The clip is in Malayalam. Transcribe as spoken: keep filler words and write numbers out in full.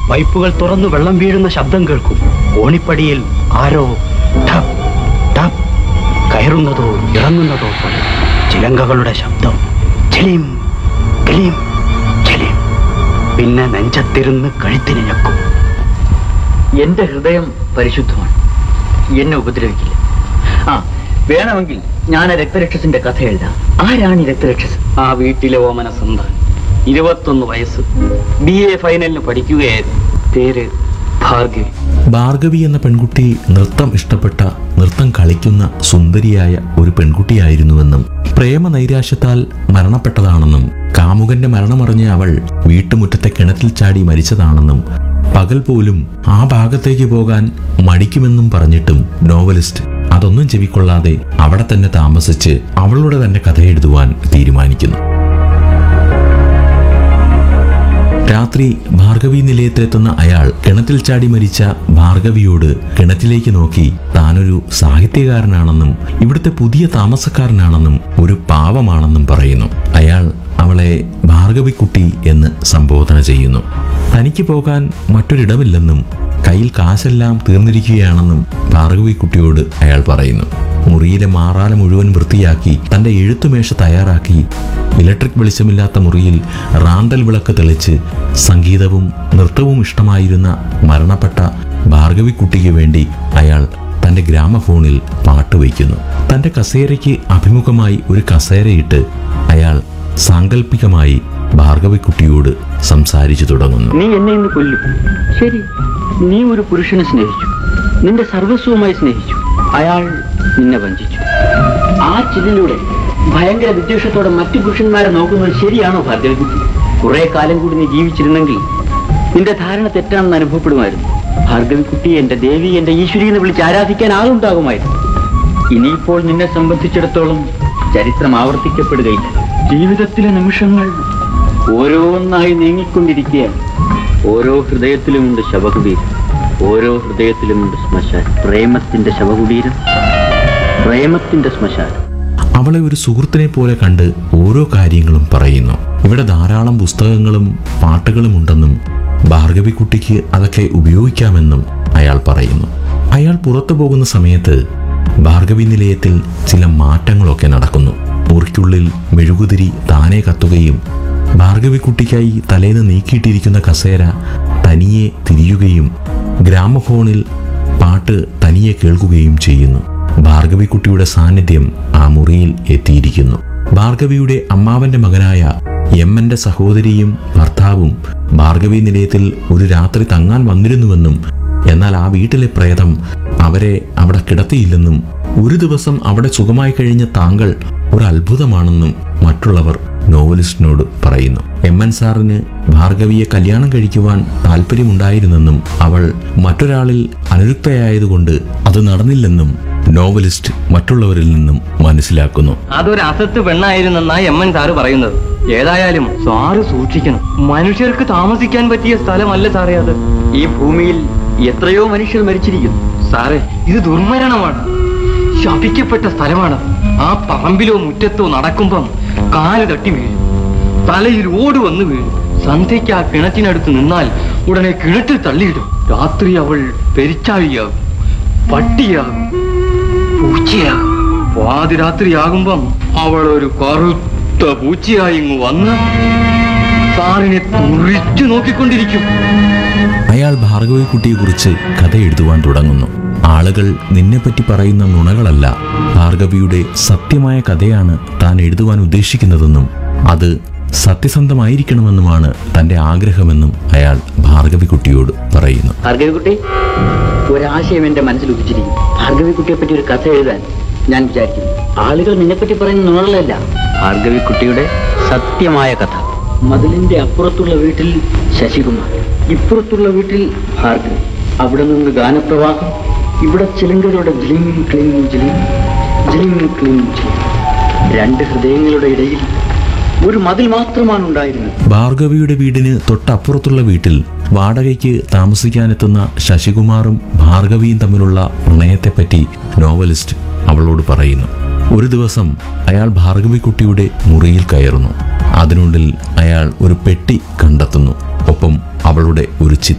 പൈപ്പുകൾ തുറന്നു വെള്ളം വീഴുന്ന ശബ്ദം കേൾക്കും. ഓണിപ്പടിയിൽ ആരോ ടപ് ടപ് കയറുന്നതോ ഇറങ്ങുന്നതോ പോലെ ചിലങ്കകളുടെ ശബ്ദം. ചെലിം ചെലിം ചെലിം. പിന്നെ നെഞ്ചത്തിരുന്ന് കഴുത്തിന് ഞെക്കും. എന്റെ ഹൃദയം പരിശുദ്ധമാണ്, എന്നെ ഉപദ്രവിക്കില്ല. ആ വേണമെങ്കിൽ ഞാൻ രക്തരക്ഷസിന്റെ കഥ എഴുതാം. ആരാണ് ഈ രക്തരക്ഷസ്? ആ വീട്ടിലെ ഓമന സന്താനം. ഇരുപത്തൊന്ന് വയസ്സ്, ബി എ ഫൈനലിന് പഠിക്കുകയായിരുന്നു. പേര് ഭാർഗവി. ഭാർഗവി എന്ന പെൺകുട്ടി നൃത്തം ഇഷ്ടപ്പെട്ട, നൃത്തം കളിക്കുന്ന സുന്ദരിയായ ഒരു പെൺകുട്ടിയായിരുന്നുവെന്നും പ്രേമ നൈരാശ്യത്താൽ മരണപ്പെട്ടതാണെന്നും കാമുകന്റെ മരണമറിഞ്ഞ് അവൾ വീട്ടുമുറ്റത്തെ കിണറ്റിൽ ചാടി മരിച്ചതാണെന്നും പകൽ പോലും ആ ഭാഗത്തേക്ക് പോകാൻ മടിക്കുമെന്നും പറഞ്ഞിട്ടും നോവലിസ്റ്റ് അതൊന്നും ചെവിക്കൊള്ളാതെ അവിടെ തന്നെ താമസിച്ച് അവളുടെ തന്നെ കഥ എഴുതുവാൻ തീരുമാനിക്കുന്നു. രാത്രി ഭാർഗവി നിലയത്തിലെത്തുന്ന അയാൾ കിണറ്റിൽ ചാടി മരിച്ച ഭാർഗവിയോട് കിണറ്റിലേക്ക് നോക്കി താനൊരു സാഹിത്യകാരനാണെന്നും ഇവിടുത്തെ പുതിയ താമസക്കാരനാണെന്നും ഒരു പാവമാണെന്നും പറയുന്നു. അയാൾ അവളെ ഭാർഗവിക്കുട്ടി എന്ന് സംബോധന ചെയ്യുന്നു. തനിക്ക് പോകാൻ മറ്റൊരിടമില്ലെന്നും കയ്യിൽ കാശെല്ലാം തീർന്നിരിക്കുകയാണെന്നും ഭാർഗവിക്കുട്ടിയോട് അയാൾ പറയുന്നു. മുറിയിലെ മാറാല മുഴുവൻ വൃത്തിയാക്കി തന്റെ എഴുത്തുമേശ തയ്യാറാക്കി ഇലക്ട്രിക് വെളിച്ചമില്ലാത്ത മുറിയിൽ റാന്തൽ വിളക്ക് തെളിച്ച് സംഗീതവും നൃത്തവും ഇഷ്ടമായിരുന്ന മരണപ്പെട്ട ഭാർഗവിക്കുട്ടിക്ക് വേണ്ടി അയാൾ തന്റെ ഗ്രാമഫോണിൽ പാട്ട് വയ്ക്കുന്നു. തന്റെ കസേരയ്ക്ക് അഭിമുഖമായി ഒരു കസേരയിട്ട് അയാൾ സാങ്കല്പികമായി ഭാർഗവിക്കുട്ടിയോട് സംസാരിച്ചു തുടങ്ങുന്നു. നീ എന്നെ ഇന്ന് കൊല്ലും. ശരി, നീ ഒരു പുരുഷനെ സ്നേഹിച്ചു, നിന്റെ സർവസ്വമായി സ്നേഹിച്ചു. അയാൾ നിന്നെ വഞ്ചിച്ചു. ആ ചില്ലിലൂടെ ഭയങ്കര വിദ്വേഷത്തോടെ മറ്റു പുരുഷന്മാരെ നോക്കുന്നത് ശരിയാണോ ഭാർഗവിക്കുട്ടി? കുറെ കാലം കൂടി നീ ജീവിച്ചിരുന്നെങ്കിൽ നിന്റെ ധാരണ തെറ്റാണെന്ന് അനുഭവപ്പെടുമായിരുന്നു. ഭാർഗവിക്കുട്ടി എന്റെ ദേവി, എന്റെ ഈശ്വരി എന്ന് വിളിച്ച് ആരാധിക്കാൻ ആളുണ്ടാകുമായിരുന്നു. ഇനിയിപ്പോൾ നിന്നെ സംബന്ധിച്ചിടത്തോളം ചരിത്രം ആവർത്തിക്കപ്പെടുകയില്ല. ജീവിതത്തിലെ നിമിഷങ്ങൾ ഓരോന്നായി നീങ്ങിക്കൊണ്ടിരിക്കുകയാണ്. ഓരോ ഹൃദയത്തിലുമുണ്ട് ശവകുടീരം, ഓരോ ഹൃദയത്തിലുമുണ്ട് ശ്മശാനം. പ്രേമത്തിന്റെ ശവകുടീരം, പ്രേമത്തിന്റെ ശ്മശാനം. അവളെ ഒരു സുഹൃത്തിനെ പോലെ കണ്ട് ഓരോ കാര്യങ്ങളും പറയുന്നു. ഇവിടെ ധാരാളം പുസ്തകങ്ങളും പാട്ടുകളും ഉണ്ടെന്നും ഭാർഗവിക്കുട്ടിക്ക് അതൊക്കെ ഉപയോഗിക്കാമെന്നും അയാൾ പറയുന്നു. അയാൾ പുറത്തു പോകുന്ന സമയത്ത് ഭാർഗവി നിലയത്തിൽ ചില മാറ്റങ്ങളൊക്കെ നടക്കുന്നു. മുറിക്കുള്ളിൽ മെഴുകുതിരി താനെ കത്തുകയും ഭാർഗവിക്കുട്ടിക്കായി തലേന്ന് നീക്കിയിട്ടിരിക്കുന്ന കസേര തനിയെ തിരിയുകയും ഗ്രാമഫോണിൽ പാട്ട് തനിയെ കേൾക്കുകയും ചെയ്യുന്നു. ഭാർഗവിക്കുട്ടിയുടെ സാന്നിധ്യം ആ മുറിയിൽ എത്തിയിരിക്കുന്നു. ഭാർഗവിയുടെ അമ്മാവന്റെ മകനായ എമ്മന്റെ സഹോദരിയും ഭർത്താവും ഭാർഗവി നിലയത്തിൽ ഒരു രാത്രി തങ്ങാൻ വന്നിരുന്നുവെന്നും എന്നാൽ ആ വീട്ടിലെ പ്രേതം അവരെ അവിടെ കിടത്തിയില്ലെന്നും ഒരു ദിവസം അവിടെ സുഖമായി കഴിഞ്ഞ താങ്കൾ ഒരു അത്ഭുതമാണെന്നും മറ്റുള്ളവർ നോവലിസ്റ്റിനോട് പറയുന്നു. എം എൻ സാറിന് ഭാർഗവിയെ കല്യാണം കഴിക്കുവാൻ താല്പര്യമുണ്ടായിരുന്നെന്നും അവൾ മറ്റൊരാളിൽ അനുരക്തയായതുകൊണ്ട് അത് നടന്നില്ലെന്നും നോവലിസ്റ്റ് മറ്റുള്ളവരിൽ നിന്നും മനസ്സിലാക്കുന്നു. അതൊരു അസത്ത് പെണ്ണായിരുന്നെന്നാ എം എൻ സാറ് പറയുന്നത്. ഏതായാലും സാറ് സൂക്ഷിക്കണം. മനുഷ്യർക്ക് താമസിക്കാൻ പറ്റിയ സ്ഥലമല്ല സാറേ അത്. ഈ ഭൂമിയിൽ എത്രയോ മനുഷ്യർ മരിച്ചിരിക്കുന്നു. സാറേ, ഇത് ദുർമരണമാണ്, ശപിക്കപ്പെട്ട സ്ഥലമാണ്. ആ പറമ്പിലോ മുറ്റത്തോ നടക്കുമ്പം കാല് തട്ടി വീഴും, തലയിൽ ഓട് വന്ന് വീഴും. സന്ധ്യയ്ക്ക് ആ കിണറ്റിനടുത്ത് നിന്നാൽ ഉടനെ കിണറ്റിൽ തള്ളിയിടും. രാത്രി അവൾ പെരിച്ചാഴിയാകും, പട്ടിയാകും, പൂച്ചയാകും. പാതിരാത്രിയാകുമ്പം അവൾ ഒരു കറുത്ത പൂച്ചയായി ഇങ്ങ് വന്ന് സാറിനെ തുറിച്ചു നോക്കിക്കൊണ്ടിരിക്കും. അയാൾ ഭാർഗവിക്കുട്ടിയെ കുറിച്ച് കഥ എഴുതുവാൻ തുടങ്ങുന്നു. ആളുകൾ നിന്നെപ്പറ്റി പറയുന്ന നുണകളല്ല, ഭാർഗവിയുടെ സത്യമായ കഥയാണ് താൻ എഴുതുവാൻ ഉദ്ദേശിക്കുന്നതെന്നും അത് സത്യസന്ധമായിരിക്കണമെന്നുമാണ് തന്റെ ആഗ്രഹമെന്നും അയാൾ ഭാർഗവിക്കുട്ടിയോട് പറയുന്നു. ഭാർഗവിക്കുട്ടി, ഒരാശയം എന്റെ മനസ്സിൽ ഉദിച്ചിരിക്കും. ഭാർഗവിക്കുട്ടിയെ പറ്റി ഒരു കഥ എഴുതാൻ ഞാൻ വിചാരിക്കുന്നു. ആളുകൾ നിന്നെപ്പറ്റി പറയുന്ന നുണകളല്ല, ഭാർഗവിക്കുട്ടിയുടെ സത്യമായ കഥ. മതിലിന്റെ അപ്പുറത്തുള്ള വീട്ടിൽ ശശികുമാർ, ഇപ്പുറത്തുള്ള വീട്ടിൽ ഭാർഗവി. അവിടെ നിന്ന് ഗാനപ്രവാഹം, ഇവിടെ ചിലങ്കകളുടെ ജിലിം ക്ലിം ജിലിം ജിലിം ക്ലിം ജിലിം. രണ്ട് ഹൃദയങ്ങളുടെ ഇടയിൽ ഒരു മതിൽ മാത്രമാണ് ഉണ്ടായിരുന്നത്. ഭാർഗവിയുടെ വീടിന് തൊട്ടപ്പുറത്തുള്ള വീട്ടിൽ വാടകയ്ക്ക് താമസിക്കാനെത്തുന്ന ശശികുമാറും ഭാർഗവിയും തമ്മിലുള്ള പ്രണയത്തെപ്പറ്റി നോവലിസ്റ്റ് അവളോട് പറയുന്നു. ഒരു ദിവസം അയാൾ ഭാർഗവിക്കുട്ടിയുടെ മുറിയിൽ കയറുന്നു. അതിനുള്ളിൽ അയാൾ ഒരു പെട്ടി കണ്ടെത്തുന്നു. ഒപ്പം അവളുടെ ഒരു ചിത്രം.